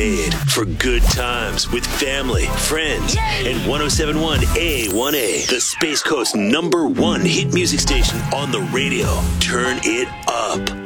For good times with family, friends, and 107.1 A1A, the Space Coast #1 hit music station on the radio. Turn it up.